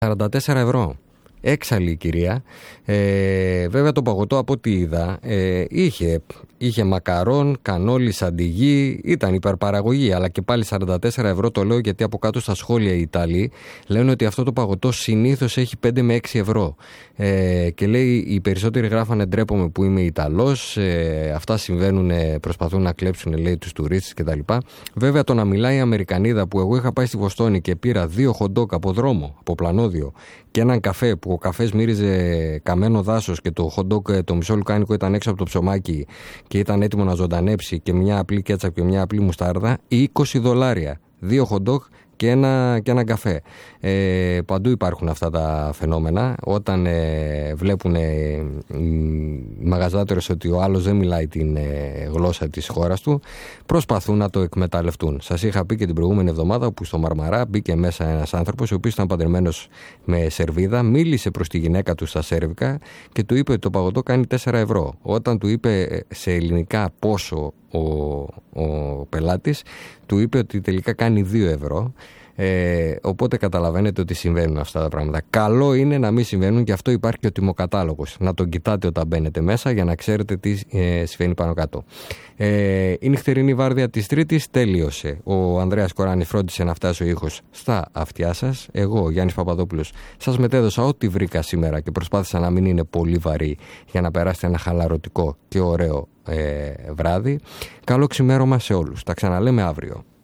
€44. Έξαλλη η κυρία. Βέβαια το παγωτό από ό,τι είδα είχε μακαρόν, κανόλι, σαντιγί, ήταν υπερπαραγωγή, αλλά και πάλι €44. Το λέω γιατί από κάτω στα σχόλια οι Ιταλοί λένε ότι αυτό το παγωτό συνήθως έχει 5 με 6 ευρώ. Και λέει οι περισσότεροι γράφανε ντρέπομαι που είμαι Ιταλός, αυτά συμβαίνουν, προσπαθούν να κλέψουν, λέει, τους τουρίστες κτλ. Βέβαια το να μιλάει η Αμερικανίδα, που εγώ είχα πάει στη Βοστόνη και πήρα 2 χοντόκ από δρόμο, από πλανόδιο, και έναν καφέ που ο καφές μύριζε καμένο δάσος και το χοντόκ το μισό λουκάνικο ήταν έξω από το ψωμάκι και ήταν έτοιμο να ζωντανέψει, και μια απλή κέτσαπ και μια απλή μουστάρδα, $20. 2 χοντόκ και ένα καφέ. Παντού υπάρχουν αυτά τα φαινόμενα. Όταν βλέπουν οι μαγαζάτορες ότι ο άλλος δεν μιλάει την γλώσσα της χώρας του, προσπαθούν να το εκμεταλλευτούν. Σας είχα πει και την προηγούμενη εβδομάδα που στο Μαρμαρά μπήκε μέσα ένας άνθρωπος ο οποίος ήταν παντρεμένος με Σερβίδα, μίλησε προς τη γυναίκα του στα σέρβικα και του είπε ότι το παγωτό κάνει €4. Όταν του είπε σε ελληνικά πόσο ο πελάτης, του είπε ότι τελικά κάνει €2. Οπότε καταλαβαίνετε ότι συμβαίνουν αυτά τα πράγματα. Καλό είναι να μην συμβαίνουν, και αυτό υπάρχει και ο τιμοκατάλογος. Να τον κοιτάτε όταν μπαίνετε μέσα για να ξέρετε τι συμβαίνει πάνω κάτω. Η νυχτερινή βάρδια της Τρίτης τέλειωσε. Ο Ανδρέας Κοράνης φρόντισε να φτάσει ο ήχος στα αυτιά σας. Εγώ, Γιάννης Παπαδόπουλος, σας μετέδωσα ό,τι βρήκα σήμερα και προσπάθησα να μην είναι πολύ βαρύ για να περάσετε ένα χαλαρωτικό και ωραίο βράδυ. Καλό ξημέρωμα σε όλους. Τα ξαναλέμε αύριο.